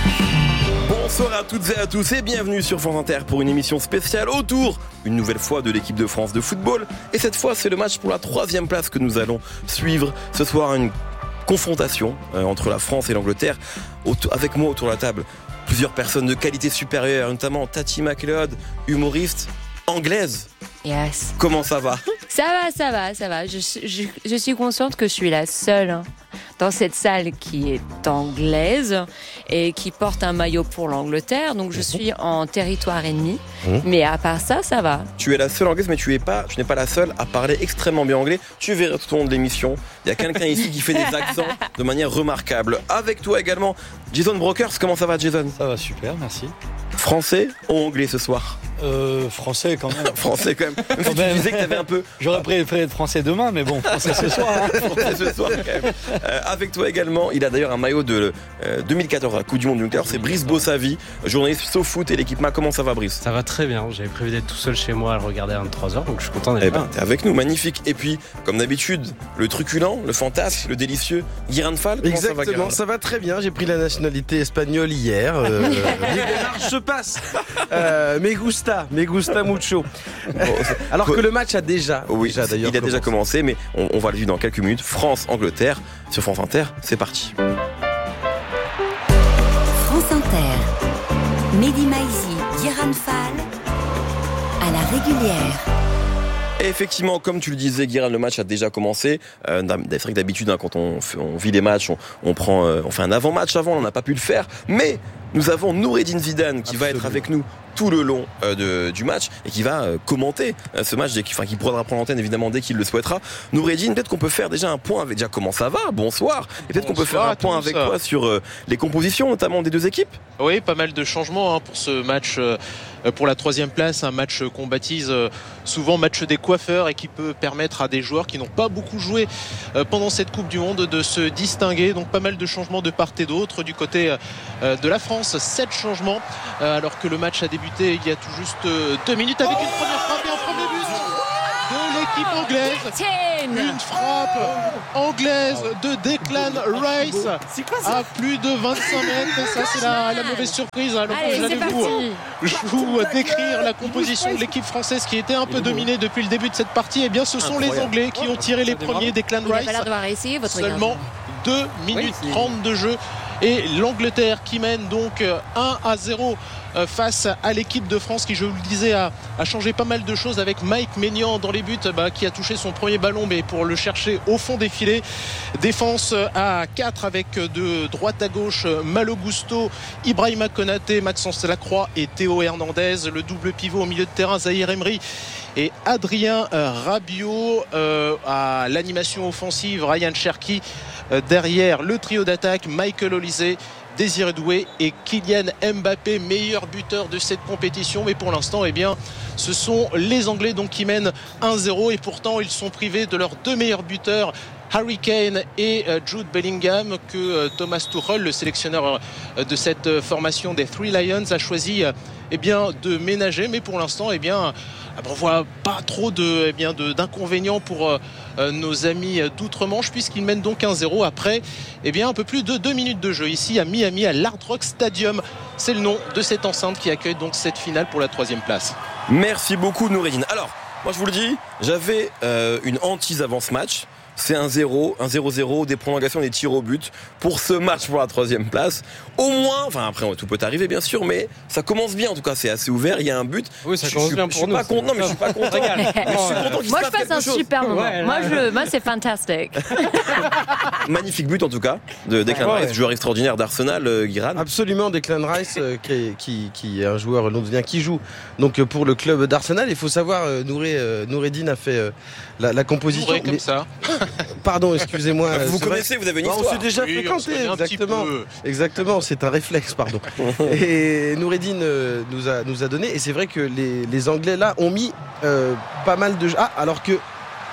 Bonsoir à toutes et à tous et bienvenue sur France Inter pour une émission spéciale autour, une nouvelle fois, de l'équipe de France de football. Et cette fois, c'est le match pour la 3e place que nous allons suivre. Ce soir, une confrontation entre la France et l'Angleterre. Avec moi autour de la table, plusieurs personnes de qualité supérieure, notamment Tati McLeod, humoriste anglaise. Yes. Comment ça va ? Ça va. Je suis consciente que je suis la seule dans cette salle qui est anglaise et qui porte un maillot pour l'Angleterre. Donc je suis en territoire ennemi. Mais à part ça, ça va. Tu es la seule anglaise, mais tu n'es pas la seule à parler extrêmement bien anglais. Tu verras tout au long de l'émission. Il y a quelqu'un ici qui fait des accents de manière remarquable. Avec toi également, Jason Brokers. Comment ça va, Jason ? Ça va super, merci. Français ou anglais ce soir ? Français quand même. Français quand même. Même si tu disais que t'avais un peu... J'aurais préféré être français demain, mais bon, français ce soir. Français ce soir quand même. Avec toi également, il a d'ailleurs un maillot de 2014, la Coupe du Monde 2014. C'est Brice Bossavi, journaliste SoFoot et l'équipement. Comment ça va, Brice ? Ça va très bien. J'avais prévu d'être tout seul chez moi à le regarder à 23h, donc je suis content d'être là. T'es avec nous, magnifique. Et puis, comme d'habitude, le truculent, le fantasque, le délicieux, Guiran Fall. Exactement, ça va très bien. J'ai pris la nationalité espagnole hier. Les démarches se passent. Me gusta mucho. Alors que le match a déjà commencé, mais on va le vivre dans quelques minutes. France-Angleterre sur France Inter, c'est parti. France Inter, Mehdi Maizi, Guiran Fall, à la régulière. Et effectivement, comme tu le disais, Guiran, le match a déjà commencé. C'est vrai que d'habitude, quand on vit les matchs, on fait un avant-match avant, on n'a pas pu le faire. Mais nous avons Noureddine Zidane qui va être avec nous tout le long du match et qui va commenter ce match, qui pourra prendre l'antenne évidemment dès qu'il le souhaitera. Noureddine, peut-être qu'on peut faire déjà un point avec comment ça va, bonsoir, et peut-être qu'on peut faire un point avec toi sur les compositions notamment des deux équipes. Oui, pas mal de changements pour ce match pour la 3e place, un match qu'on baptise souvent match des coiffeurs et qui peut permettre à des joueurs qui n'ont pas beaucoup joué pendant cette Coupe du Monde de se distinguer. Donc pas mal de changements de part et d'autre du côté de la France. 7 changements alors que le match a débuté il y a tout juste 2 minutes avec une première frappe et un premier but de l'équipe anglaise. Une frappe anglaise de Declan Rice à plus de 25 mètres. Ça, c'est la mauvaise surprise. Alors je vous décrire la composition de l'équipe française qui était un peu dominée depuis le début de cette partie. Eh bien, ce sont les Anglais qui ont tiré les premiers. Declan Rice. Seulement 2 minutes 30 de jeu. Et l'Angleterre qui mène donc 1-0 face à l'équipe de France qui, je vous le disais, a changé pas mal de choses avec Mike Maignan dans les buts, qui a touché son premier ballon mais pour le chercher au fond des filets. Défense à 4 avec de droite à gauche Malo Gusto, Ibrahima Konaté, Maxence Lacroix et Théo Hernandez. Le double pivot au milieu de terrain, Zahir Emery et Adrien Rabiot. À l'animation offensive, Ryan Cherki. Derrière le trio d'attaque, Michael Olise, Désiré Doué et Kylian Mbappé, meilleur buteur de cette compétition. Mais pour l'instant, ce sont les Anglais donc qui mènent 1-0 et pourtant ils sont privés de leurs 2 meilleurs buteurs, Harry Kane et Jude Bellingham, que Thomas Tuchel, le sélectionneur de cette formation des Three Lions, a choisi de ménager. Mais pour l'instant, on voit pas trop d'inconvénients pour nos amis d'outre-Manche, puisqu'ils mènent donc 1-0 après un peu plus de 2 minutes de jeu ici à Miami, à l'Hard Rock Stadium. C'est le nom de cette enceinte qui accueille donc cette finale pour la 3e place. Merci beaucoup, Noureddine. Alors, moi je vous le dis, j'avais une hantise avant ce match. C'est 1-0, 1-0-0, des prolongations, des tirs au but pour ce match pour la 3e place. Au moins, après tout peut arriver bien sûr, mais ça commence bien en tout cas, c'est assez ouvert, il y a un but. Oui, ça commence bien pour nous. Je suis pas content. Moi je passe un super moment. Moi c'est fantastique. Magnifique but en tout cas de Declan Rice, joueur extraordinaire d'Arsenal, Guiran. Absolument, Declan Rice qui est un joueur londonien qui joue donc pour le club d'Arsenal. Il faut savoir, Noureddine a fait la composition. Comme ça. Pardon, excusez-moi. Vous connaissez, vous avez une histoire. On s'est déjà fréquenté, exactement. C'est un réflexe, pardon. Et Noureddine nous a donné, et c'est vrai que les Anglais là ont mis pas mal de jeux. Alors que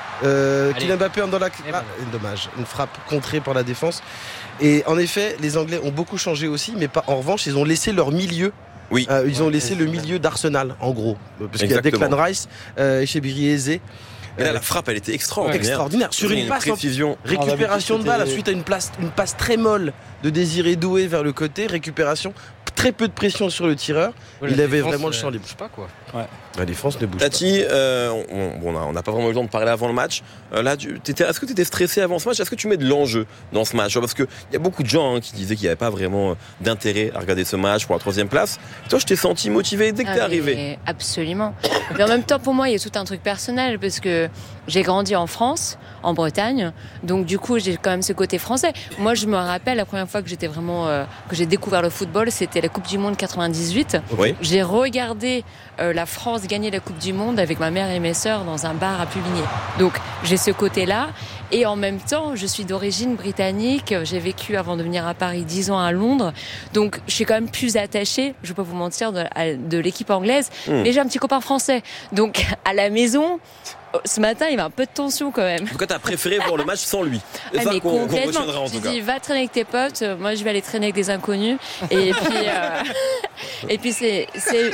Kylian Mbappé dans la dommage, une frappe contrée par la défense. Et en effet, les Anglais ont beaucoup changé aussi, mais en revanche, ils ont laissé leur milieu. Oui. Ils ont laissé le milieu d'Arsenal, en gros. Parce qu'il y a Declan Rice, Echebiri Eze, Et là, la frappe, elle était extraordinaire. Sur une passe précision. Récupération de balle, suite à une passe très molle de Désiré Doué vers le côté, récupération, très peu de pression sur le tireur. Il avait vraiment le champ libre. Bouge pas quoi. La défense ne bouge pas. Tati, on n'a pas vraiment eu le temps de parler avant le match. Est-ce que tu étais stressé avant ce match? Est-ce que tu mets de l'enjeu dans ce match? Parce qu'il y a beaucoup de gens qui disaient qu'il n'y avait pas vraiment d'intérêt à regarder ce match pour la 3e place. Toi, je t'ai senti motivé dès que t'es arrivé. Absolument. Mais en même temps, pour moi, il y a tout un truc personnel parce que j'ai grandi en France, en Bretagne. Donc, du coup, j'ai quand même ce côté français. Moi, je me rappelle la première fois que j'étais vraiment, que j'ai découvert le football, c'était la Coupe du Monde 98. Oui. J'ai regardé la France gagner la Coupe du Monde avec ma mère et mes sœurs dans un bar à Puvigné. Donc, j'ai ce côté-là. Et en même temps, je suis d'origine britannique. J'ai vécu avant de venir à Paris 10 ans à Londres. Donc, je suis quand même plus attachée, je ne vais pas vous mentir, de l'équipe anglaise. Mais j'ai un petit copain français. Donc, à la maison, ce matin, il y avait un peu de tension quand même. En tout cas, t'as préféré voir le match sans lui. C'est ça mais qu'on complètement. retiendra en tout cas. Je dis, va traîner avec tes potes. Moi, je vais aller traîner avec des inconnus. Et puis, et puis c'est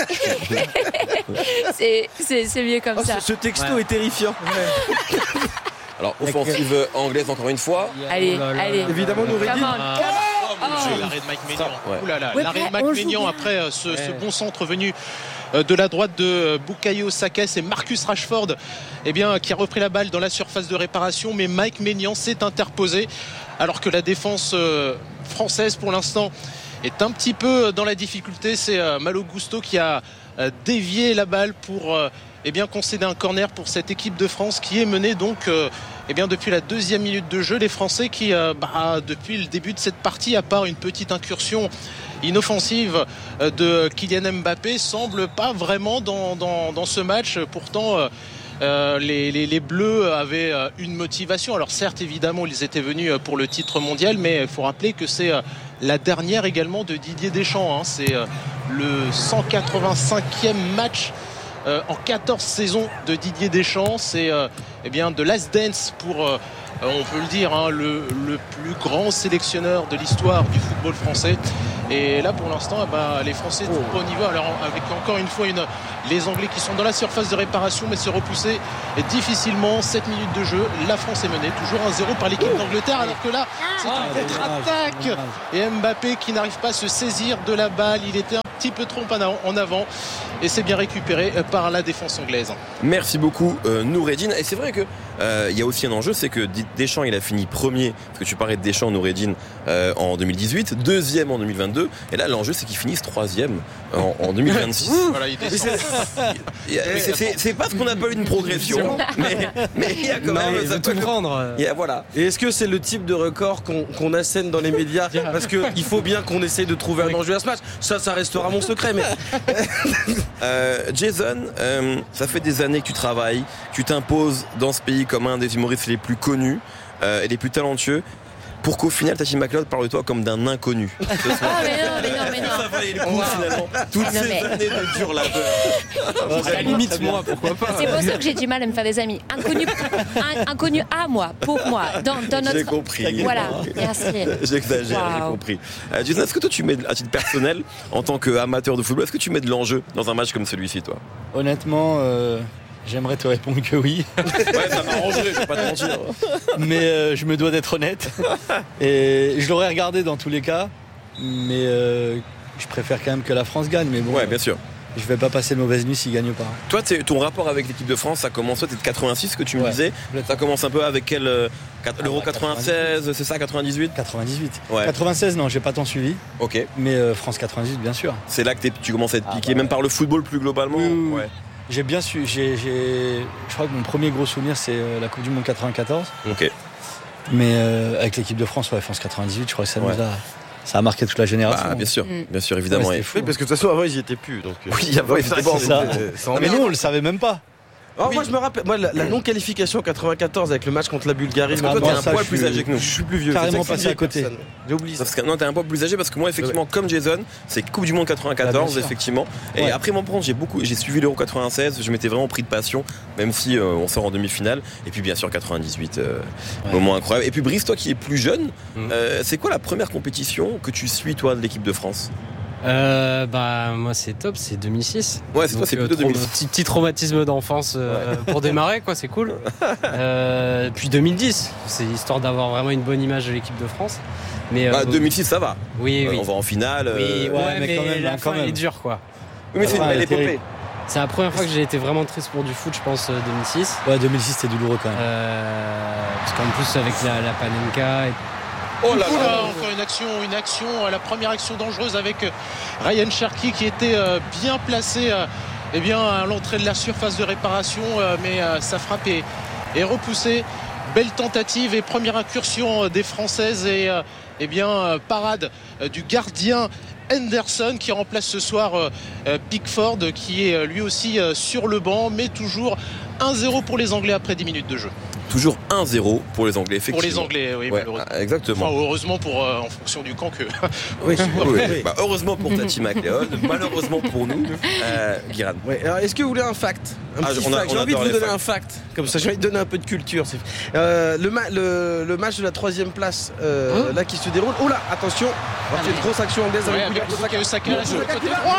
mieux comme ça. Ce texto est terrifiant. Alors, offensive anglaise encore une fois. Allez. Évidemment, Noureddine. L'arrêt de Mike Maignan. L'arrêt de Mike Maignan après ce bon centre venu de la droite de Bukayo Saka, c'est Marcus Rashford qui a repris la balle dans la surface de réparation, mais Mike Maignan s'est interposé alors que la défense française pour l'instant est un petit peu dans la difficulté. C'est Malo Gusto qui a dévié la balle pour concéder un corner pour cette équipe de France qui est menée donc depuis la 2e minute de jeu. Les Français qui depuis le début de cette partie, à part une petite incursion inoffensive de Kylian Mbappé, semblent pas vraiment dans ce match. Pourtant les Bleus avaient une motivation. Alors certes, évidemment, ils étaient venus pour le titre mondial, mais il faut rappeler que c'est la dernière également de Didier Deschamps. C'est le 185e match en 14 saisons de Didier Deschamps. C'est de last dance pour on peut le dire, le plus grand sélectionneur de l'histoire du football français. Et là pour l'instant les Français sont pas au niveau. Alors avec encore une fois les Anglais qui sont dans la surface de réparation, mais c'est repoussé difficilement. 7 minutes de jeu, la France est menée toujours 1-0 par l'équipe d'Angleterre, alors que là c'est une contre-attaque et Mbappé qui n'arrive pas à se saisir de la balle. Il était un petit peu trop en avant et c'est bien récupéré par la défense anglaise. Merci beaucoup Noureddine. Et c'est vrai que il y a aussi un enjeu, c'est que Deschamps il a fini premier, parce que tu parlais de Deschamps, Noureddine, en 2018, 2e en 2022, et là l'enjeu c'est qu'il finisse 3e en 2026. Voilà, c'est pas ce qu'on appelle une progression, mais il y a quand même ça peut prendre. Voilà. Et est-ce que c'est le type de record qu'on assène dans les médias? Parce qu'il faut bien qu'on essaye de trouver un enjeu à ce match. Ça restera mon secret. Mais Jason, ça fait des années que tu travailles, tu t'imposes dans ce pays comme un des humoristes les plus connus et les plus talentueux, pour qu'au final Tati McLeod parle de toi comme d'un inconnu. Mais non. Ça valait le coup finalement. Toutes ces années de dur labeur. À la limite, moi, pourquoi pas. C'est pour ça que j'ai du mal à me faire des amis. Inconnu à moi, pour moi, dans notre... J'ai compris. Voilà, merci. J'exagère, j'ai compris. Jason, est-ce que toi tu mets, à titre personnel, en tant qu'amateur de football, est-ce que tu mets de l'enjeu dans un match comme celui-ci, toi? Honnêtement, j'aimerais te répondre que oui. Ouais, ça m'arrangerait, je vais pas te mentir. Mais je me dois d'être honnête. Et je l'aurais regardé dans tous les cas. Mais je préfère quand même que la France gagne. Mais bon, ouais, bien sûr. Je vais pas passer de mauvaise nuit s'il gagne pas. Toi, ton rapport avec l'équipe de France, ça commence, toi, t'es de 86, ce que tu me disais. Ça commence un peu avec l'Euro 96, c'est ça, 98? 98. Ouais. 96, non, j'ai pas tant suivi. Ok. Mais France 98, bien sûr. C'est là que tu commences à être piqué, même par le football plus globalement. Oui. Ouais. J'ai bien su. Je crois que mon premier gros souvenir, c'est la Coupe du Monde 94. Ok. Mais avec l'équipe de France, France 98, je crois que ça a marqué toute la génération. Bien sûr, évidemment. Ouais, fou, oui, parce que de toute façon avant ils y étaient plus. Donc, oui, avant ils étaient pas. Mais nous on le savait même pas. Moi je me rappelle, la non-qualification 94 avec le match contre la Bulgarie. Parce que toi t'es un poil plus âgé que nous. Je suis plus vieux. Carrément passé à côté. J'ai oublié ça. Non, t'es un poil plus âgé parce que moi effectivement comme Jason, c'est Coupe du Monde 94 effectivement. Et après moi j'ai suivi l'Euro 96, je m'étais vraiment pris de passion, même si on sort en demi-finale. Et puis bien sûr 98, moment incroyable. Et puis Brice, toi qui es plus jeune, c'est quoi la première compétition que tu suis toi de l'équipe de France? Moi c'est top, c'est 2006. Ouais, c'est toi, c'est plutôt 2006. Petit traumatisme d'enfance pour démarrer, quoi, c'est cool. Puis 2010, c'est histoire d'avoir vraiment une bonne image de l'équipe de France. Mais 2006, ça va. Oui. On va en finale. Oui, mais quand même, la fin elle est dure, quoi. Oui, mais c'est une belle épopée. C'est la première fois que j'ai été vraiment triste pour du foot, je pense, 2006. Ouais, 2006 c'était douloureux quand même. Parce qu'en plus avec la Panenka. Oh là là, encore une action, la première action dangereuse avec Ryan Cherki qui était bien placé à l'entrée de la surface de réparation, mais sa frappe est repoussée. Belle tentative et première incursion des Françaises et parade du gardien Henderson qui remplace ce soir Pickford qui est lui aussi sur le banc, mais toujours 1-0 pour les Anglais après 10 minutes de jeu. Toujours 1-0 pour les Anglais, effectivement. Pour les Anglais, oui, malheureusement. Exactement. Enfin, heureusement en fonction du camp que. Oui. Heureusement pour Tati McLeod, malheureusement pour nous, Guiran. Ouais. Alors, est-ce que vous voulez un fact? J'ai envie de vous donner un fact. Comme ça, j'ai envie de donner un peu de culture. Le match de la 3e place, là qui se déroule. Oh là, attention, c'est une grosse action anglaise avec Bukayo Saka là sur le côté droit.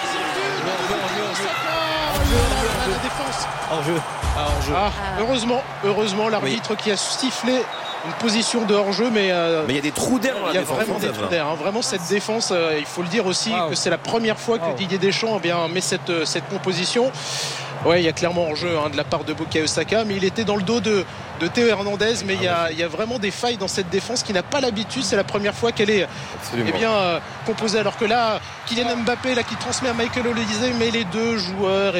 La défense. Hors-jeu. Heureusement, l'arbitre qui a sifflé une position de hors-jeu, mais il y a des trous d'air dans la défense. Il y a vraiment des trous d'air. Vraiment, cette défense, il faut le dire aussi que c'est la première fois que Didier Deschamps met cette composition. Ouais, il y a clairement hors-jeu de la part de Bukayo Saka, mais il était dans le dos de Théo Hernandez. Mais il y a vraiment des failles dans cette défense qui n'a pas l'habitude. C'est la première fois qu'elle est composée. Alors que là, Kylian Mbappé qui transmet à Michael Olise, mais les deux joueurs,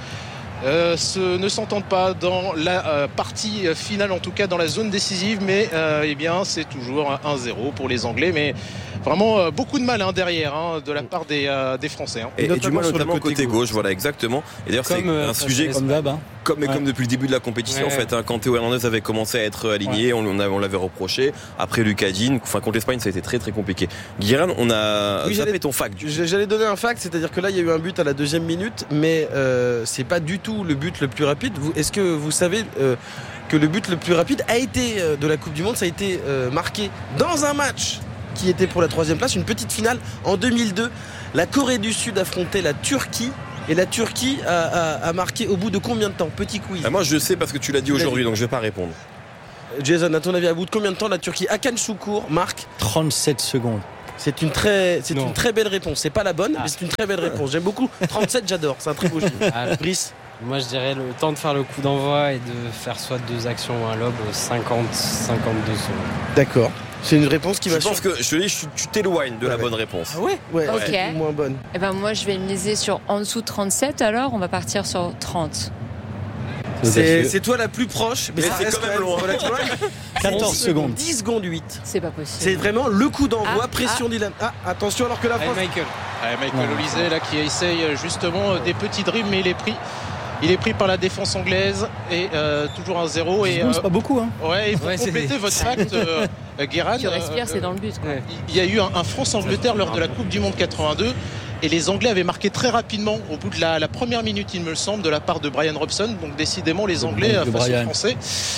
ne s'entendent pas dans la partie finale, en tout cas dans la zone décisive, mais c'est toujours 1-0 pour les Anglais, mais vraiment beaucoup de mal derrière de la part des Français. Et du mal notamment côté gauche, voilà, exactement. Et d'ailleurs c'est un sujet comme d'hab. Comme depuis le début de la compétition, en fait, quand Théo Hernandez avait commencé à être aligné, on l'avait reproché. Après Lucas Digne, contre l'Espagne, ça a été très très compliqué. Guérin, on a zappé ton fact. J'allais donner un fact, c'est-à-dire que là il y a eu un but à la 2e minute, mais c'est pas du tout le but le plus rapide. Est-ce que vous savez que le but le plus rapide a été de la Coupe du Monde, ça a été marqué dans un match qui était pour la 3e place, une petite finale en 2002. La Corée du Sud affrontait la Turquie. Et la Turquie a marqué au bout de combien de temps? Petit quiz. Moi je sais parce que tu l'as dit aujourd'hui, donc je vais pas répondre. Jason, à ton avis, à bout de combien de temps la Turquie? Hakan Şükür marque 37 secondes. C'est une très belle réponse. C'est pas la bonne, mais c'est une très belle réponse. J'aime beaucoup. 37, j'adore. C'est un très beau chiffre. Brice? Moi je dirais le temps de faire le coup d'envoi et de faire soit 2 actions ou un lob, 50-52 secondes. D'accord. C'est une réponse qui va. Je pense que tu t'éloignes de la bonne réponse. Ah ouais? Ouais. Ok. Moins bonne. Moi je vais miser sur en dessous de 37, alors on va partir sur 30. C'est toi la plus proche, mais c'est quand même loin. 14 secondes. 10 secondes 8. C'est pas possible. C'est vraiment le coup d'envoi, pression d'Ilan. Attention, alors que la France. Michael Olise qui essaye justement des petits dribbles, mais il est pris par la défense anglaise et toujours 1-0. Et c'est pas beaucoup. Ouais, et pour compléter votre fact, Guérin, Tu respires, c'est dans le but. Il y a eu un France-Angleterre lors de la Coupe du Monde 82. Et les Anglais avaient marqué très rapidement au bout de la première minute, il me semble, de la part de Brian Robson. Donc décidément, les Anglais face aux Français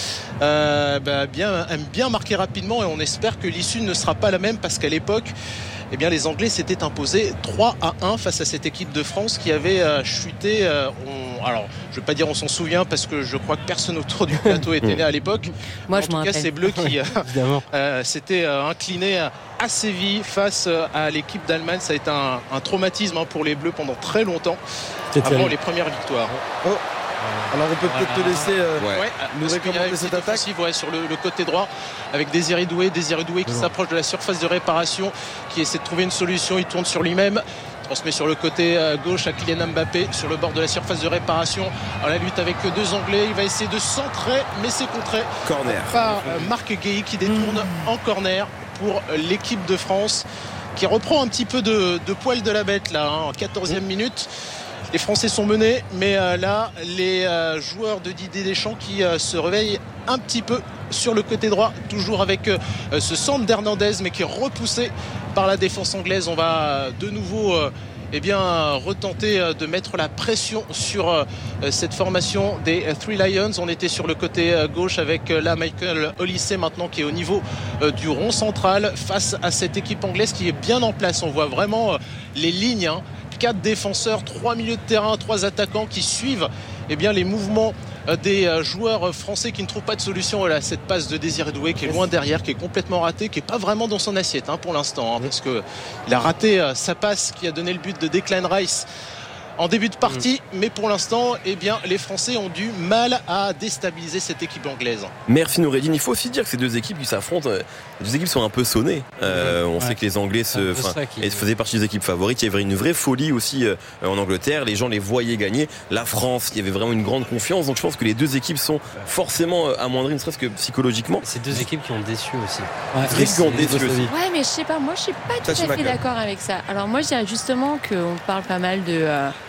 aiment bien marquer rapidement, et on espère que l'issue ne sera pas la même, parce qu'à l'époque, les Anglais s'étaient imposés 3-1 face à cette équipe de France qui avait chuté. Alors, je ne vais pas dire on s'en souvient, parce que je crois que personne autour du plateau était né à l'époque. Moi, en tout cas, ces Bleus qui s'étaient inclinés à Séville face à l'équipe d'Allemagne. Ça a été un traumatisme pour les Bleus pendant très longtemps, avant les premières victoires. Alors on peut peut-être te laisser nous recommander cette attaque sur le côté droit, avec Désiré Doué qui s'approche de la surface de réparation, qui essaie de trouver une solution. Il tourne sur lui-même, transmet sur le côté gauche à Kylian Mbappé sur le bord de la surface de réparation. Alors, la lutte avec 2 Anglais, il va essayer de centrer, mais c'est contré par Marc Guéhi qui détourne en corner pour l'équipe de France, qui reprend un petit peu de poil de la bête là, en 14e minute. Les Français sont menés, mais là, les joueurs de Didier Deschamps qui se réveillent un petit peu sur le côté droit, toujours avec ce centre d'Hernandez, mais qui est repoussé par la défense anglaise. On va de nouveau retenter de mettre la pression sur cette formation des Three Lions. On était sur le côté gauche avec là Michael Olise maintenant qui est au niveau du rond central face à cette équipe anglaise qui est bien en place. On voit vraiment les lignes, 4 défenseurs, 3 milieux de terrain, 3 attaquants qui suivent les mouvements des joueurs français qui ne trouvent pas de solution. Voilà, cette passe de Désiré Doué qui est loin derrière, qui est complètement ratée, qui n'est pas vraiment dans son assiette pour l'instant, parce qu'il a raté sa passe qui a donné le but de Declan Rice en début de partie, mais pour l'instant, les Français ont du mal à déstabiliser cette équipe anglaise. Merci Noureddine. Il faut aussi dire que ces deux équipes qui s'affrontent, les deux équipes sont un peu sonnées. On sait que les Anglais faisaient partie des équipes favorites. Il y avait une vraie folie aussi en Angleterre. Les gens les voyaient gagner. La France, il y avait vraiment une grande confiance. Donc je pense que les deux équipes sont forcément amoindries, ne serait-ce que psychologiquement. C'est deux équipes qui ont déçu aussi. Ouais, mais je sais pas. Moi, je suis pas tout à fait d'accord avec ça. Alors moi, je dirais justement qu'on parle pas mal de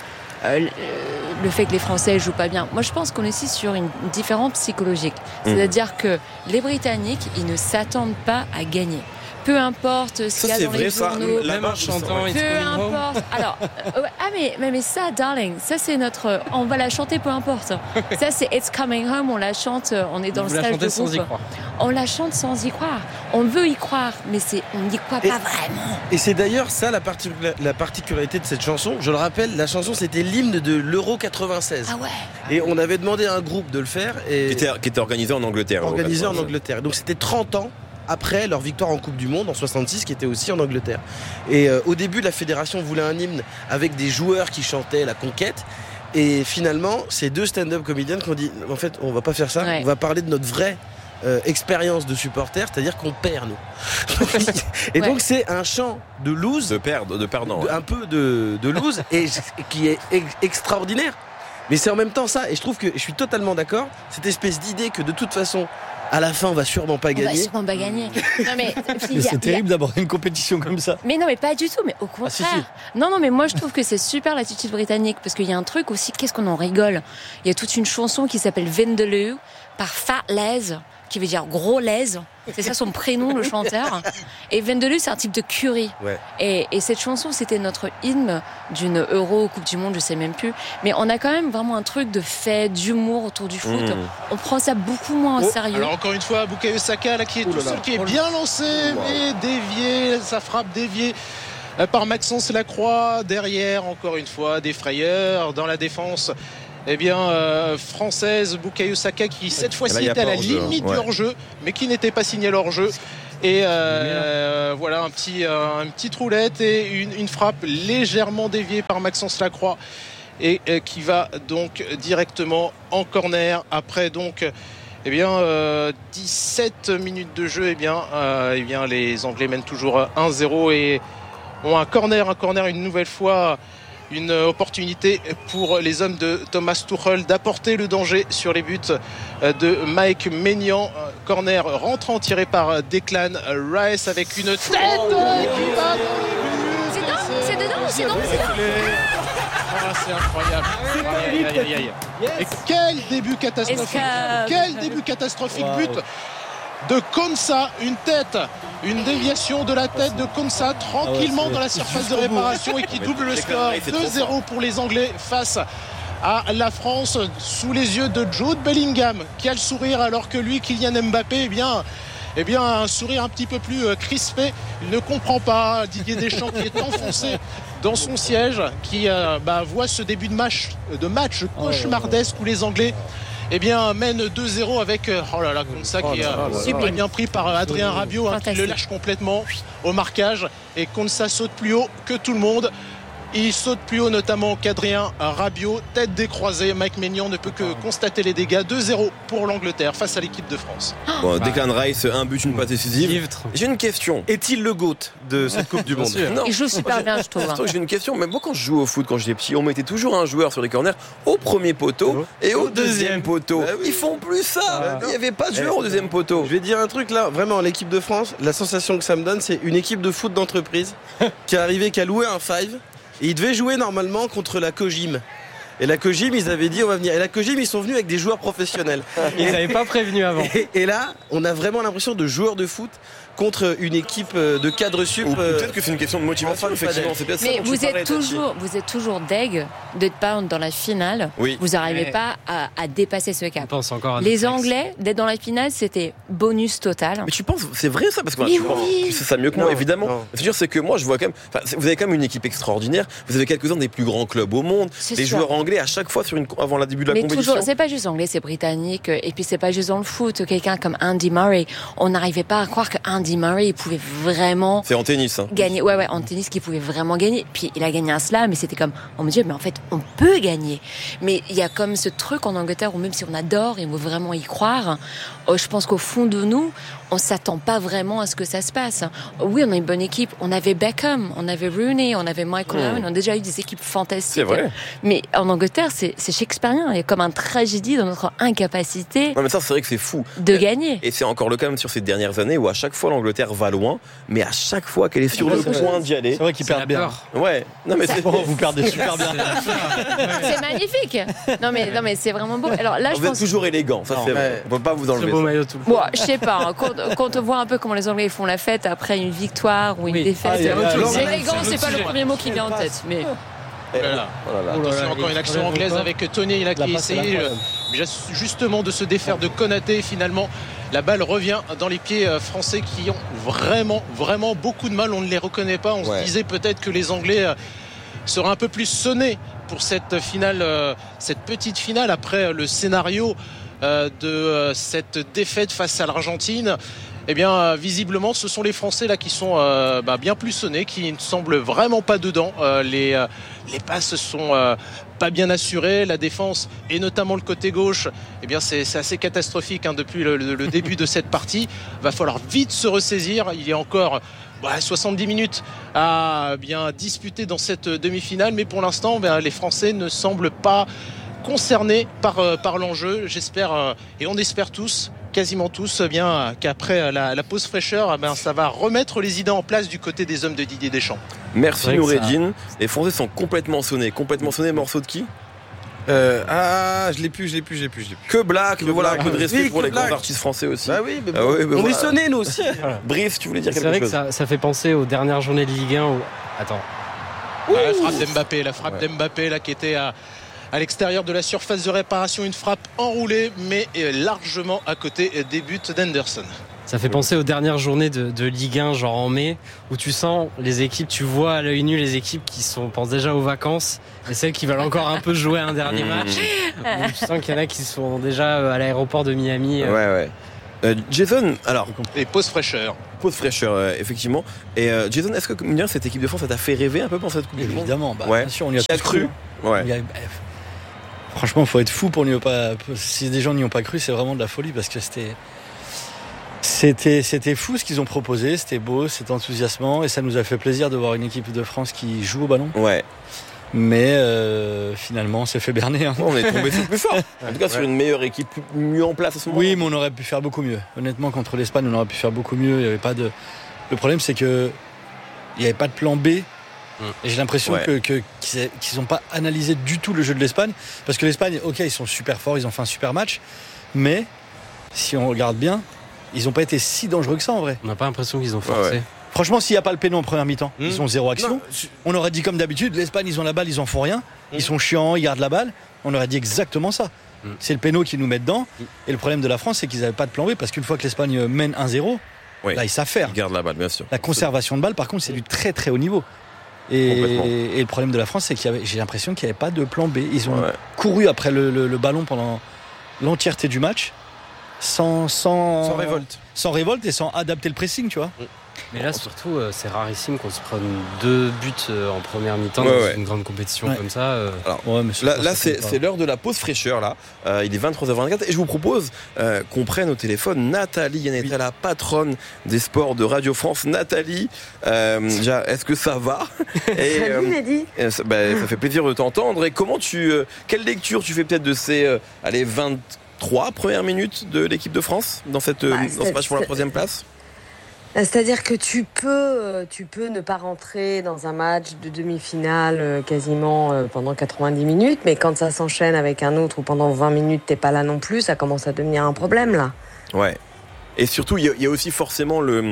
le fait que les Français jouent pas bien. Moi, je pense qu'on est ici sur une différence psychologique. C'est-à-dire que les Britanniques, ils ne s'attendent pas à gagner. Peu importe ce qu'il y a dans les journaux, même en chantant, peu importe. Alors, mais ça, darling, ça c'est notre. On va la chanter, peu importe. Ça c'est It's Coming Home. On la chante. On est dans le stage de groupe. On la chante sans y croire. On veut y croire, mais on n'y croit pas vraiment. Et c'est d'ailleurs ça la particularité de cette chanson. Je le rappelle, la chanson c'était l'hymne de l'Euro 96. Ah ouais. Et on avait demandé à un groupe de le faire. Et qui était organisé en Angleterre. Organisé en Angleterre. Donc c'était 30 ans après leur victoire en Coupe du Monde en 66 qui était aussi en Angleterre. Et au début la fédération voulait un hymne avec des joueurs qui chantaient la conquête. Et finalement ces deux stand-up comédiens qui ont dit en fait on va pas faire ça, on va parler de notre vraie expérience de supporter, c'est-à-dire qu'on perd nous. Et donc c'est un chant de lose, de perdant, un peu de lose et qui est extraordinaire. Mais c'est en même temps ça, et je trouve que je suis totalement d'accord, cette espèce d'idée que de toute façon à la fin on va sûrement pas gagner. On va sûrement pas gagner. Non, mais c'est terrible d'avoir une compétition comme ça. Mais non, mais pas du tout, mais au contraire. Si. Non, mais moi je trouve que c'est super l'attitude britannique, parce qu'il y a un truc aussi, qu'est-ce qu'on en rigole. Il y a toute une chanson qui s'appelle Vindaloo par Fat Les, qui veut dire gros lèse. C'est ça son prénom, le chanteur. Et Vindaloo, c'est un type de curry. Ouais. Et cette chanson, c'était notre hymne d'une Euro Coupe du Monde, je sais même plus. Mais on a quand même vraiment un truc de fait, d'humour autour du foot. On prend ça beaucoup moins au sérieux. Alors encore une fois, Bukayo Saka là, qui est tout seul, qui est bien lancé, mais dévié, sa frappe déviée par Maxence Lacroix. Derrière, encore une fois, des frayeurs dans la défense. Française, Bukayo Saka qui cette fois-ci était à la limite du hors-jeu, mais qui n'était pas signé l'hors-jeu. Et voilà un petit troulette et une frappe légèrement déviée par Maxence Lacroix et qui va donc directement en corner après donc 17 minutes de jeu. Les Anglais mènent toujours 1-0 et ont un corner une nouvelle fois. Une opportunité pour les hommes de Thomas Tuchel d'apporter le danger sur les buts de Mike Maignan. Corner rentrant tiré par Declan Rice avec une tête qui va dans C'est dedans. C'est incroyable. Et quel début catastrophique. But de Konsa, une déviation de la tête de Konsa tranquillement dans la surface de réparation et qui double le score. 2-0 pour les Anglais face à la France sous les yeux de Jude Bellingham qui a le sourire alors que lui, Kylian Mbappé, un sourire un petit peu plus crispé. Il ne comprend pas Didier Deschamps qui est enfoncé dans son siège, qui voit ce début de match cauchemardesque où les Anglais mène 2-0 avec Konsa qui est bien pris par Adrien Rabiot qui le lâche complètement au marquage et Konsa saute plus haut que tout le monde. Il saute plus haut notamment qu'Adrien Rabiot, tête décroisée. Mike Maignan ne peut que constater les dégâts. 2-0 pour l'Angleterre face à l'équipe de France. Declan Rice, un but, une passe décisive. J'ai une question. Est-il le GOAT de cette Coupe du Monde? Il joue super bien, je trouve. J'ai une question. Mais moi, quand je jouais au foot, quand j'étais petit, on mettait toujours un joueur sur les corners au premier poteau et au deuxième poteau. Ils font plus ça. Il n'y avait pas de joueur au deuxième poteau. Je vais dire un truc là. Vraiment, l'équipe de France, la sensation que ça me donne, c'est une équipe de foot d'entreprise qui a loué un 5. Et ils devaient jouer normalement contre la Kojim. Et la Kojim, ils avaient dit on va venir. Et la Kojim, ils sont venus avec des joueurs professionnels. Ils n'avaient pas prévenu avant. Et là, on a vraiment l'impression de joueurs de foot contre une équipe de cadre sup. Ou peut-être que c'est une question de motivation, effectivement. C'est peut-être mais ça dont vous tu parlais, vous êtes toujours deg d'être pas dans la finale. Oui. Vous n'arrivez pas à dépasser ce cap. On pense encore à Les Anglais, d'être dans la finale, c'était bonus total. Mais tu penses, c'est vrai ça? Parce que Mais tu sais ça mieux que moi, évidemment. C'est sûr, c'est que moi, je vois quand même, vous avez quand même une équipe extraordinaire. Vous avez quelques-uns des plus grands clubs au monde. Les joueurs anglais, à chaque fois, avant le début de la compétition. Toujours, c'est pas juste anglais, c'est britannique. Et puis, c'est pas juste dans le foot. Quelqu'un comme Andy Murray, on n'arrivait pas à croire que Andy Murray, il pouvait vraiment. C'est en tennis, hein. Gagner. Ouais, en tennis, qu'il pouvait vraiment gagner. Puis, il a gagné un slam, et c'était comme, oh mon Dieu, mais en fait, on peut gagner. Mais il y a comme ce truc en Angleterre où même si on adore et on veut vraiment y croire, je pense qu'au fond de nous, on s'attend pas vraiment à ce que ça se passe. Oui, on a une bonne équipe. On avait Beckham, on avait Rooney, on avait Michael Owen. On a déjà eu des équipes fantastiques. C'est vrai. Mais en Angleterre, c'est shakespearien. Il y a comme une tragédie dans notre incapacité. Non, mais ça, c'est vrai que c'est fou. De gagner. Et c'est encore le cas même sur ces dernières années où à chaque fois l'Angleterre va loin, mais à chaque fois qu'elle est sur le point d'y aller. C'est vrai qu'ils perdent bien. Ouais. Non, mais c'est vous perdez super bien. C'est magnifique. Non, mais c'est vraiment beau. Alors là, vous êtes toujours élégant. Ça, c'est vrai. On peut pas vous enlever. beau maillot tout le bon, je sais pas. Hein, quand on voit un peu comment les Anglais font la fête après une victoire ou une défaite, élégant, c'est pas le premier mot qui vient en tête. Mais attention, encore une action anglaise avec Tony là, qui essaye justement de se défaire de Konaté. Finalement, la balle revient dans les pieds français qui ont vraiment beaucoup de mal. On ne les reconnaît pas. On se disait peut-être que les Anglais seraient un peu plus sonnés pour cette finale, cette petite finale après le scénario de cette défaite face à l'Argentine. Eh bien, visiblement, ce sont les Français là qui sont bien plus sonnés, qui ne semblent vraiment pas dedans. Les passes sont pas bien assurées, la défense et notamment le côté gauche. Eh bien, c'est assez catastrophique depuis le début de cette partie. Va falloir vite se ressaisir. Il y a encore 70 minutes à bien disputer dans cette demi-finale, mais pour l'instant, les Français ne semblent pas concernés par l'enjeu. J'espère et on espère tous. Quasiment tous, bien qu'après la pause fraîcheur, ça va remettre les idées en place du côté des hommes de Didier Deschamps. Merci Noureddine. Les Français sont complètement sonnés. Morceau de qui? Je l'ai plus. Que Black, mais voilà, un peu de respect pour les grands artistes français aussi. Bah oui, mais on est sonnés nous aussi. Brice, tu voulais dire quelque chose? C'est vrai que ça fait penser aux dernières journées de Ligue 1 où... Attends. La frappe d'Mbappé là, qui était à l'extérieur de la surface de réparation, une frappe enroulée mais largement à côté des buts d'Henderson. Ça fait penser aux dernières journées de Ligue 1, genre en mai, où tu sens les équipes, tu vois à l'œil nu les équipes qui pensent déjà aux vacances et celles qui veulent encore un peu jouer un dernier match. Où tu sens qu'il y en a qui sont déjà à l'aéroport de Miami. Jason, alors. Et pause fraîcheur, effectivement. Et Jason, est-ce que cette équipe de France, ça t'a fait rêver un peu pour cette Coupe du Monde? Évidemment, bien sûr, on y a tous cru. Franchement, il faut être fou pour n'y pas. Si des gens n'y ont pas cru, c'est vraiment de la folie parce que c'était fou ce qu'ils ont proposé, c'était beau, c'était enthousiasmant et ça nous a fait plaisir de voir une équipe de France qui joue au ballon. Ouais. Mais finalement, on s'est fait berner. On est tombé sur plus fort. En tout cas, sur une meilleure équipe, mieux en place à ce moment-là. Oui, mais on aurait pu faire beaucoup mieux. Honnêtement, contre l'Espagne, on aurait pu faire beaucoup mieux. Il y avait pas de. Le problème, c'est que il n'y avait pas de plan B. Et j'ai l'impression qu'ils n'ont pas analysé du tout le jeu de l'Espagne. Parce que l'Espagne, ils sont super forts, ils ont fait un super match. Mais si on regarde bien, ils n'ont pas été si dangereux que ça en vrai. On n'a pas l'impression qu'ils ont forcé. Ouais. Franchement, s'il n'y a pas le péno en première mi-temps, ils ont zéro action. On aurait dit comme d'habitude, l'Espagne, ils ont la balle, ils en font rien. Ils sont chiants, ils gardent la balle. On aurait dit exactement ça. C'est le péno qui nous met dedans. Et le problème de la France, c'est qu'ils n'avaient pas de plan B. Parce qu'une fois que l'Espagne mène 1-0, là, ils savent faire. Ils gardent la balle, bien sûr. La conservation de balle, par contre, c'est du très très haut niveau. Et le problème de la France, c'est j'ai l'impression qu'il n'y avait pas de plan B. Ils ont couru après le ballon pendant l'entièreté du match sans révolte et sans adapter le pressing, tu vois. Mais là, surtout, c'est rarissime qu'on se prenne 2 buts en première mi-temps dans une grande compétition comme ça. Alors, là, c'est l'heure de la pause fraîcheur. Là. Il est 23h24 et je vous propose qu'on prenne au téléphone Nathalie Yanetta, la patronne des sports de Radio France. Nathalie, est-ce que ça va? Salut Mehdi. Ça fait plaisir de t'entendre. Et quelle lecture tu fais peut-être de ces 23 premières minutes de l'équipe de France dans ce match pour la 3e place? C'est-à-dire que tu peux ne pas rentrer dans un match de demi-finale quasiment pendant 90 minutes, mais quand ça s'enchaîne avec un autre où pendant 20 minutes t'es pas là non plus, ça commence à devenir un problème là. Ouais. Et surtout, il y a aussi forcément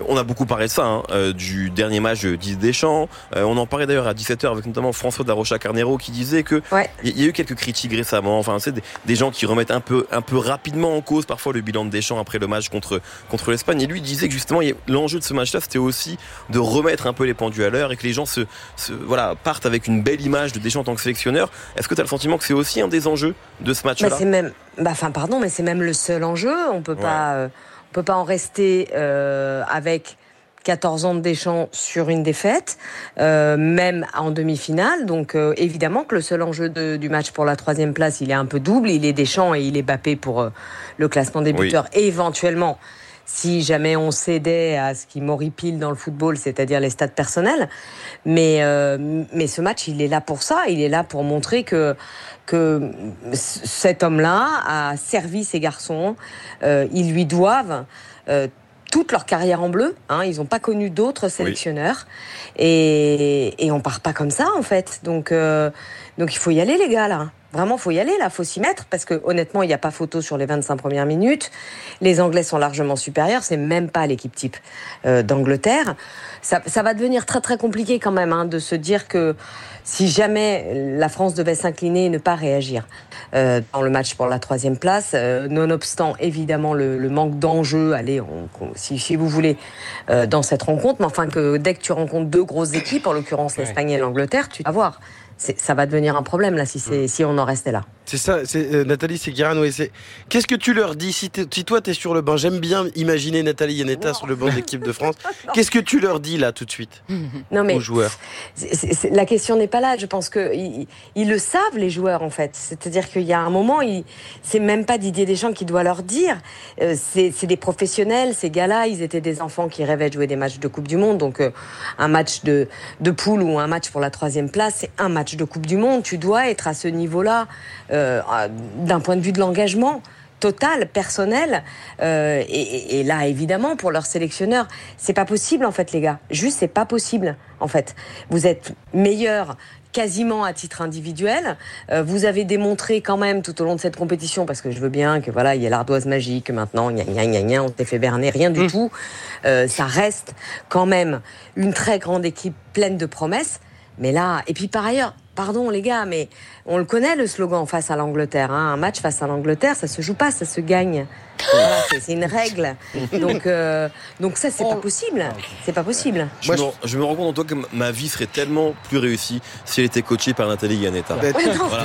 On a beaucoup parlé de ça, du dernier match de Didier Deschamps. On en parlait d'ailleurs à 17h avec notamment François Darocha Carnero qui disait que il y a eu quelques critiques récemment. Enfin, c'est des gens qui remettent un peu rapidement en cause parfois le bilan de Deschamps après le match contre l'Espagne. Et lui disait que justement l'enjeu de ce match-là, c'était aussi de remettre un peu les pendules à l'heure et que les gens partent avec une belle image de Deschamps en tant que sélectionneur. Est-ce que tu as le sentiment que c'est aussi un des enjeux de ce match-là ? Mais c'est même le seul enjeu. On peut pas en rester avec 14 ans de Deschamps sur une défaite, même en demi-finale. Donc évidemment que le seul enjeu du match pour la 3e place, il est un peu double. Il est Deschamps et il est Mbappé pour le classement des buteurs. Et éventuellement, si jamais on cédait à ce qui m'horripile dans le football, c'est-à-dire les stats personnels. Mais ce match, il est là pour ça. Il est là pour montrer que cet homme-là a servi ses garçons. Ils lui doivent toute leur carrière en bleu. Ils n'ont pas connu d'autres sélectionneurs. Et on part pas comme ça, en fait. Donc il faut y aller, les gars, là. Vraiment, faut y aller, là, faut s'y mettre, parce que honnêtement, il n'y a pas photo sur les 25 premières minutes. Les Anglais sont largement supérieurs, c'est même pas l'équipe type d'Angleterre. Ça va devenir très très compliqué quand même, de se dire que si jamais la France devait s'incliner et ne pas réagir dans le match pour la 3e place, nonobstant évidemment le manque d'enjeu, si vous voulez, dans cette rencontre, mais enfin que dès que tu rencontres 2 grosses équipes, en l'occurrence l'Espagne et l'Angleterre, tu vas voir. Ça va devenir un problème là si on en restait là. C'est ça, Nathalie, c'est Guérin. Qu'est-ce que tu leur dis si toi t'es sur le banc? J'aime bien imaginer Nathalie Yanetta sur le banc de l'équipe de France. Qu'est-ce que tu leur dis là tout de suite aux joueurs? La question n'est pas là. Je pense que ils le savent, les joueurs, en fait. C'est-à-dire qu'il y a un moment, c'est même pas Didier Deschamps qui doit leur dire. C'est des professionnels, ces gars-là. Ils étaient des enfants qui rêvaient de jouer des matchs de Coupe du Monde. Donc un match de poule ou un match pour la 3e place, c'est un match de Coupe du Monde. Tu dois être à ce niveau-là. D'un point de vue de l'engagement total, personnel, et là évidemment pour leur sélectionneur, c'est pas possible en fait, les gars. Juste, c'est pas possible en fait. Vous êtes meilleurs quasiment à titre individuel. Vous avez démontré quand même tout au long de cette compétition, parce que je veux bien que il y a l'ardoise magique maintenant, on s'est fait berner, rien du tout. Ça reste quand même une très grande équipe pleine de promesses. Mais là, et puis par ailleurs, pardon les gars, mais on le connaît, le slogan face à l'Angleterre. Un match face à l'Angleterre, ça se joue pas, ça se gagne. Voilà, c'est une règle. Donc ça, c'est pas possible. C'est pas possible. Je me rends compte en toi que ma vie serait tellement plus réussie si elle était coachée par Nathalie Yanetta. Avec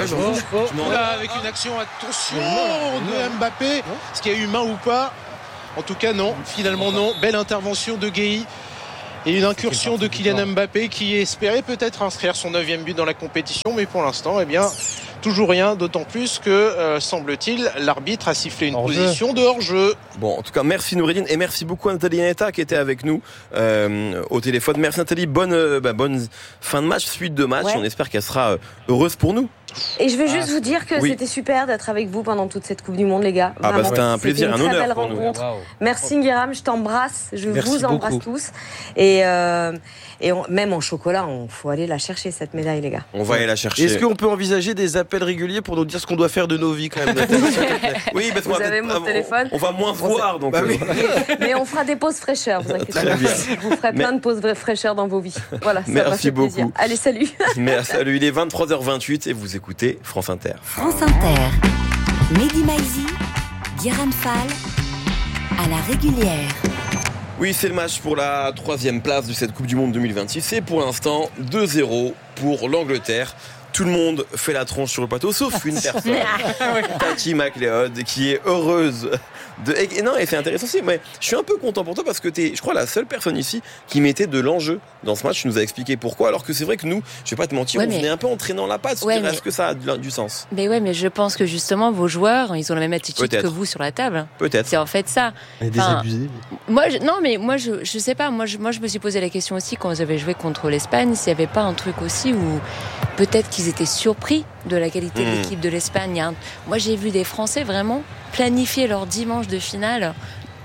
une action, attention de Mbappé. Est-ce qu'il y a eu main ou pas? En tout cas, non. Finalement, non. Belle intervention de Gueye. Et une incursion de Kylian Mbappé qui espérait peut-être inscrire son 9e but dans la compétition, mais pour l'instant, toujours rien, d'autant plus que, semble-t-il, l'arbitre a sifflé une position de hors-jeu. Bon, en tout cas, merci Noureddine et merci beaucoup à Nathalie Yanetta qui était avec nous au téléphone. Merci Nathalie, bonne fin de match, suite de match. On espère qu'elle sera heureuse pour nous. Et je veux juste vous dire que c'était super d'être avec vous pendant toute cette Coupe du Monde, les gars. C'était un plaisir, un honneur pour nous. Merci Guéram, je t'embrasse, vous embrasse tous. Et même en chocolat, il faut aller la chercher, cette médaille, les gars. On va aller la chercher. Est-ce qu'on peut envisager des appels réguliers pour nous dire ce qu'on doit faire de nos vies quand même? Oui, parce vous avez mon téléphone. On va moins se voir, donc. Mais on fera des pauses fraîcheurs, vous inquiétez pas. Vous ferez plein de pauses fraîcheurs dans vos vies. Voilà, ça merci va faire beaucoup. Plaisir. Allez, salut. Merci, salut. Il est 23h28 et vous écoutez France Inter. France Inter. Mehdi Maizi, Guérin Fall, à la régulière. Oui, c'est le match pour la 3e place de cette Coupe du Monde 2026. C'est pour l'instant 2-0 pour l'Angleterre. Tout le monde fait la tronche sur le plateau, sauf une personne, Tati McLeod, qui est heureuse et c'est intéressant aussi. Mais je suis un peu content pour toi parce que t'es, je crois, la seule personne ici qui mettait de l'enjeu dans ce match. Tu nous as expliqué pourquoi. Alors que c'est vrai que nous, je vais pas te mentir, on venait un peu en traînant la patte. Est-ce que ça a du sens? Mais je pense que justement vos joueurs, ils ont la même attitude que vous sur la table. Peut-être. C'est en fait ça. Désabusé. Moi, je sais pas. Moi, je me suis posé la question aussi quand vous avez joué contre l'Espagne, s'il y avait pas un truc aussi où peut-être qu'ils étaient surpris de la qualité de l'équipe de l'Espagne. Moi, j'ai vu des Français vraiment planifier leur dimanche de finale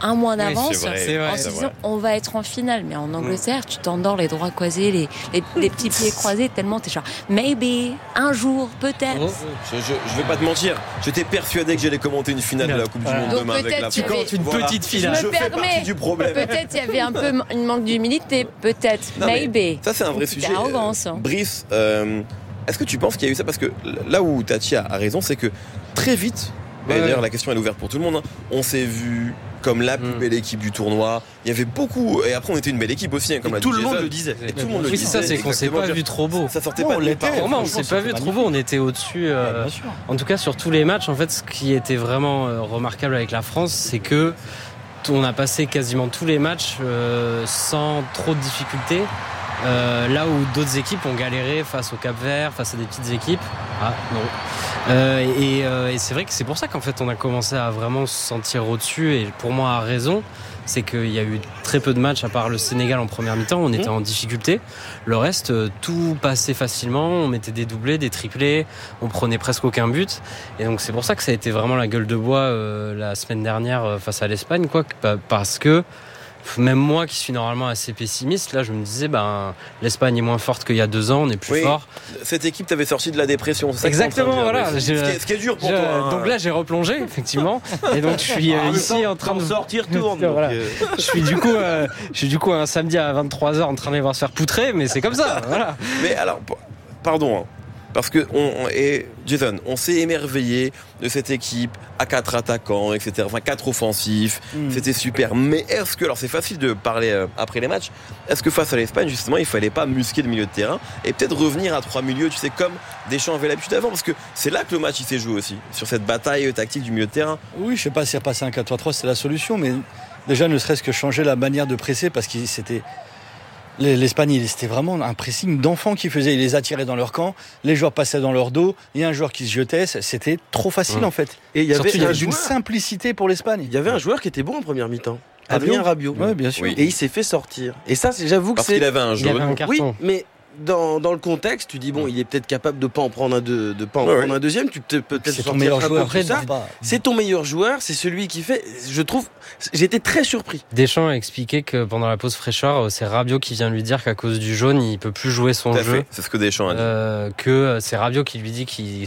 un mois d'avance c'est vrai, en se disant on va être en finale. Mais en Angleterre, tu t'endors les droits croisés, les petits pieds croisés, tellement t'es genre maybe, un jour, peut-être. Je vais pas te mentir, j'étais persuadé que j'allais commenter une finale de la Coupe du Monde Donc demain avec la tu France. une petite finale. Je me permets, du problème. peut-être il y avait un peu une manque d'humilité, peut-être, Non, mais maybe. Ça c'est un vrai sujet. Arrogance. Brice, est-ce que tu penses qu'il y a eu ça? Parce que là où Tati a raison, c'est que très vite, et d'ailleurs la question elle est ouverte pour tout le monde, on s'est vu comme la plus belle équipe du tournoi. Il y avait beaucoup, et après on était une belle équipe aussi, comme tout le monde le disait. Et tout le monde le disait. Oui, c'est ça, c'est qu'on s'est pas vu trop beau. Ça sortait pas de nulle part. Vraiment, on s'est pas vu trop beau, on était au-dessus. En tout cas, sur tous les matchs, en fait, ce qui était vraiment remarquable avec la France, c'est que on a passé quasiment tous les matchs sans trop de difficultés. Là où d'autres équipes ont galéré face au Cap-Vert, face à des petites équipes. Ah non. Et c'est vrai que c'est pour ça qu'en fait on a commencé à vraiment se sentir au-dessus, et pour moi à raison. C'est qu'il y a eu très peu de matchs, à part le Sénégal en première mi-temps, on était en difficulté. Le reste, tout passait facilement, on mettait des doublés, des triplés, on prenait presque aucun but. Et donc c'est pour ça que ça a été vraiment la gueule de bois la semaine dernière face à l'Espagne, quoi, parce que même moi qui suis normalement assez pessimiste, là je me disais l'Espagne est moins forte qu'il y a 2 ans, on est plus fort. Cette équipe t'avait sorti de la dépression, c'est ça. Exactement, voilà. Ce qui est dur pour toi. Hein. Donc là j'ai replongé effectivement, et donc je suis ici en train de sortir tourne. Voilà. Je suis du coup un samedi à 23h en train de les voir se faire poutrer, mais c'est comme ça. Voilà. Mais alors, pardon. Hein. Parce que Jason, on s'est émerveillé de cette équipe à 4 attaquants, etc. Enfin 4 offensifs, c'était super. Mais est-ce que, alors c'est facile de parler après les matchs, est-ce que face à l'Espagne justement il fallait pas musquer le milieu de terrain et peut-être revenir à 3 milieux, tu sais, comme Deschamps avait l'habitude avant, parce que c'est là que le match il s'est joué aussi, sur cette bataille tactique du milieu de terrain. Oui, je sais pas si repasser un 4-3-3 c'est la solution, mais déjà ne serait-ce que changer la manière de presser, parce que l'Espagne, c'était vraiment un pressing d'enfants qui faisait. Ils les attiraient dans leur camp, les joueurs passaient dans leur dos, il y a un joueur qui se jetait, c'était trop facile en fait. Et il y avait une simplicité pour l'Espagne. Il y avait un joueur qui était bon en première mi-temps. Adrien Rabiot. Oui, bien sûr. Oui. Et il s'est fait sortir. Et ça, j'avoue que parce qu'il avait un jaune. Il avait un carton. Oui, mais dans le contexte, tu dis il est peut-être capable de pas en prendre un un deuxième. Tu peux peut-être c'est ton meilleur joueur. C'est ton meilleur joueur, c'est celui qui fait. Je trouve, j'étais très surpris. Deschamps a expliqué que pendant la pause fraîcheur, c'est Rabiot qui vient lui dire qu'à cause du jaune, il peut plus jouer son jeu. C'est ce que Deschamps a dit. Que c'est Rabiot qui lui dit qu'il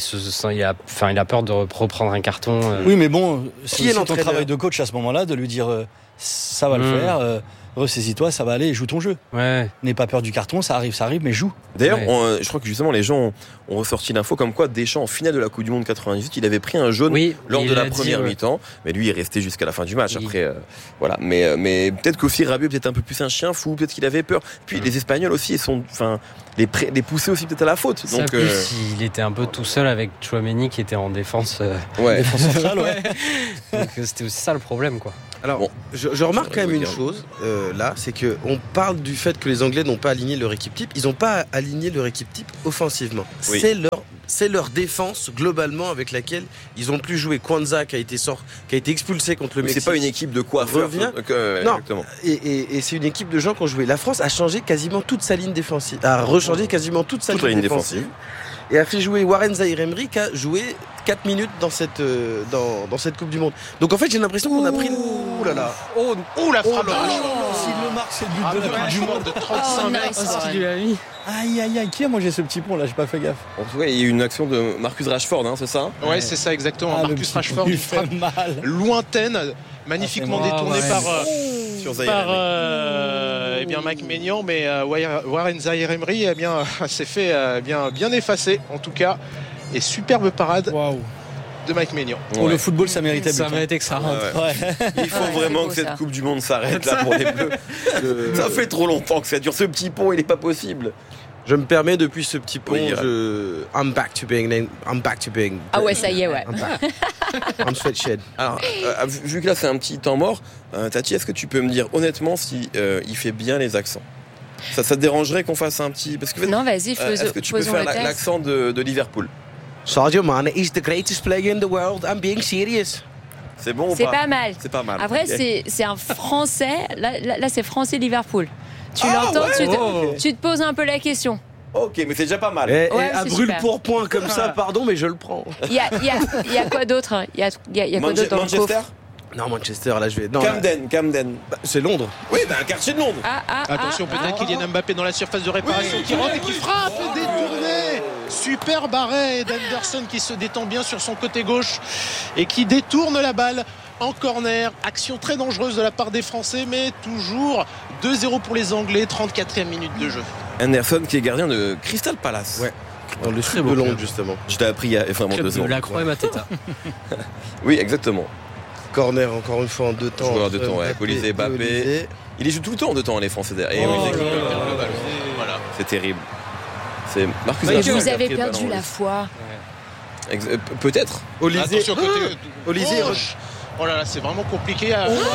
a peur de reprendre un carton. Oui, mais bon, c'est ton travail de coach à ce moment-là de lui dire ça va le faire. Ressaisis-toi, ça va aller, joue ton jeu. Ouais. N'aie pas peur du carton, ça arrive, mais joue. D'ailleurs, je crois que justement les gens ont ressorti l'info comme quoi Deschamps, en finale de la Coupe du Monde 98, il avait pris un jaune lors de la première mi-temps, mais lui il est resté jusqu'à la fin du match. Après, voilà. Mais peut-être qu'aussi Rabiot peut-être un peu plus un chien fou, peut-être qu'il avait peur. Puis les Espagnols aussi, ils sont, les pousser aussi peut-être à la faute. Donc plus, il était un peu tout seul avec Tchouaméni qui était en défense. Défense centrale, Donc c'était aussi ça le problème, quoi. Alors, je remarque quand même une chose là, c'est que on parle du fait que les Anglais n'ont pas aligné leur équipe type. Ils n'ont pas aligné leur équipe type offensivement. Oui. C'est leur défense globalement avec laquelle ils ont plus joué. Kwanzaa qui a été expulsé contre le Mexique. C'est pas une équipe de coiffeurs. Non. Exactement. Et c'est une équipe de gens qui ont joué. La France a changé quasiment toute sa ligne défensive, a rechangé quasiment toute sa ligne défensive. Et a fait jouer Warren Zaïre-Emery qui a joué 4 minutes dans cette Coupe du Monde. Donc en fait j'ai l'impression qu'on a pris la frappe. S'il le marque, c'est le but de la Coupe du Monde de 35 mètres. Aïe, qui a mangé ce petit pont là, j'ai pas fait gaffe. En tout cas, il y a eu une action de Marcus Rashford, c'est ça ? Ouais, c'est ça exactement. Marcus Rashford, il fait mal. Lointaine, magnifiquement détournée par Mike Maignan, mais Warren Zaïre-Emery s'est fait bien effacer en tout cas, et superbe parade de Mike Maignan. Pour le football, ça méritait ça méritait que ça rentre. Il faut vraiment que cette Coupe du Monde s'arrête là pour les Bleus. Ça fait trop longtemps que ça dure. Ce petit pont, il est pas possible. Je me permets depuis ce petit pont, I'm back to being. Ah ouais, ça y est, ouais. I'm sweatshed. Alors, vu que là c'est un petit temps mort, Tati, est-ce que tu peux me dire honnêtement si il fait bien les accents ? Ça te dérangerait qu'on fasse un petit... Parce que, non, vas-y, est-ce que tu peux faire l'accent de Liverpool ? Sadio Mane is the greatest player in the world. I'm being serious. C'est bon ou pas ? C'est pas mal. Après, c'est un français. Là, c'est français Liverpool. Tu l'entends, tu te poses un peu la question. Ok, mais c'est déjà pas mal. À brûle pour point comme ça, pardon, mais je le prends. Il y a quoi d'autre ? Il y a quoi d'autre dans le coffre ? Non, Manchester, là je vais. Non, Camden. Bah, c'est Londres. Oui, un quartier de Londres. Attention, peut-être Kylian Mbappé dans la surface de réparation qui rentre et qui frappe, détourné. Superbe arrêt d'Henderson qui se détend bien sur son côté gauche et qui détourne la balle en corner. Action très dangereuse de la part des Français, mais toujours 2-0 pour les Anglais, 34e minute de jeu. Anderson qui est gardien de Crystal Palace. Ouais. Dans le sud de Londres, justement. Je t'ai appris il y a vraiment 2 ans. La Croix et Mateta. Oui, exactement. Corner encore une fois en 2 temps. Joueur de temps, Olysée, Mbappé. Il joue tout le temps en 2 temps, les Français derrière. Voilà. C'est terrible. C'est Marcus Rashford. Vous avez perdu la foi. Peut-être. Olysée. Olysée. Oh là là, c'est vraiment compliqué.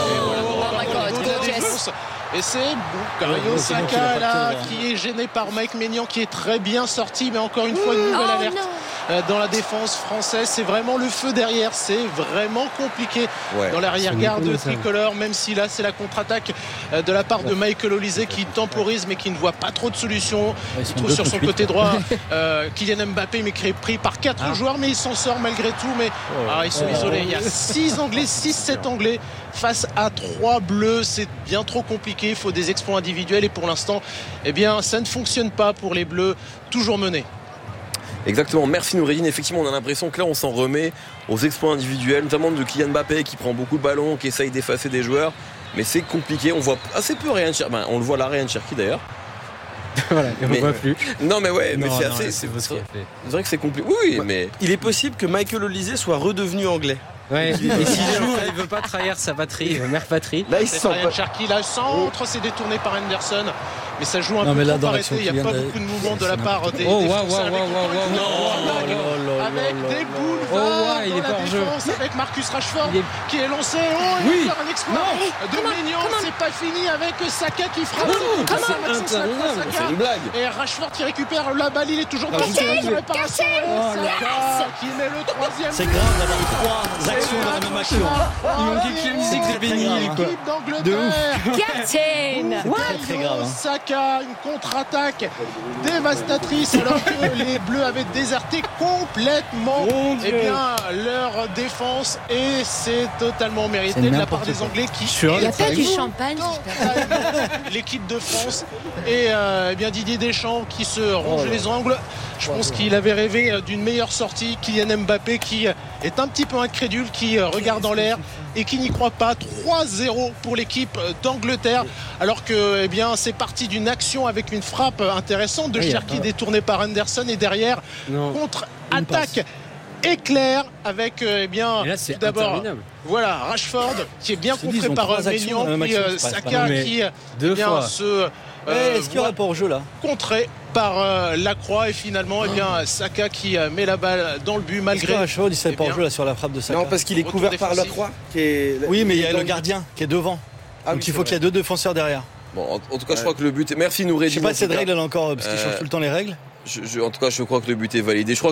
Et c'est Bukayo Saka là qui est gêné par Mike Maignan qui est très bien sorti, mais encore une fois une nouvelle alerte dans la défense française. C'est vraiment le feu derrière, c'est vraiment compliqué dans l'arrière-garde tricolore, même si là c'est la contre-attaque de la part de Michael Olise qui temporise mais qui ne voit pas trop de solutions. Il trouve sur son côté droit Kylian Mbappé, mais qui est pris par 4 joueurs, mais il s'en sort malgré tout. Mais ils sont isolés. Il y a 6-7 Anglais face à 3 Bleus. C'est bien trop compliqué, il faut des exploits individuels et pour l'instant ça ne fonctionne pas pour les Bleus, toujours menés. Exactement, merci Noureddine. Effectivement, on a l'impression que là on s'en remet aux exploits individuels, notamment de Kylian Mbappé qui prend beaucoup de ballons, qui essaye d'effacer des joueurs, mais c'est compliqué. On voit assez peu Ryan Cherki, on le voit là, Ryan Cherki d'ailleurs. Voilà, on ne voit plus. Non mais c'est assez. C'est vrai que c'est compliqué. Oui, mais il est possible que Michael Olise soit redevenu anglais. Ouais, et s'il joue, il veut pas trahir sa patrie, mère patrie. Là, il sent pas. Cherki, là, centre, c'est détourné par Henderson. Mais ça joue un peu trop arrêté. Il n'y a pas beaucoup de mouvement de la part des Français. Avec des boulevards dans la défense, avec Marcus Rashford qui est lancé. Il va faire un exploit de Maignan. C'est pas fini avec Saka qui frappe. C'est une blague. Et Rashford qui récupère la balle. Il est toujours dans la réparation. Saka qui met le 3e. C'est grave d'avoir 3 actions dans la même action. Il manquait que la musique de Benny, quoi. De ouf. Captain. Très grave. Saka, une contre-attaque dévastatrice alors que les Bleus avaient déserté complètement leur défense et c'est totalement mérité de la part des Anglais qui. Il n'y a pas du champagne. L'équipe de France et Didier Deschamps qui se ronge les ongles. Je pense qu'il avait rêvé d'une meilleure sortie. Kylian Mbappé qui est un petit peu incrédule, qui regarde en l'air et qui n'y croit pas. 3-0 pour l'équipe d'Angleterre alors que c'est parti d'une action avec une frappe intéressante de Cherki détournée par Anderson et derrière contre-attaque éclair avec tout d'abord Rashford qui est bien contré par Maignan, puis Saka qui est-ce qu'il y aura pas hors jeu là contré par Lacroix et finalement Saka qui met la balle dans le but malgré. Rashford il s'est pas hors jeu là sur la frappe de Saka. Non, parce qu'il est couvert par Lacroix oui, mais il y a le gardien qui est devant. Donc il faut qu'il y ait 2 défenseurs derrière. Bon, en tout cas, je crois que le but est. Merci Noureddine. Je sais pas si cette règle elle encore parce qu'ils changent tout le temps les règles. En tout cas, je crois que le but est validé. Je crois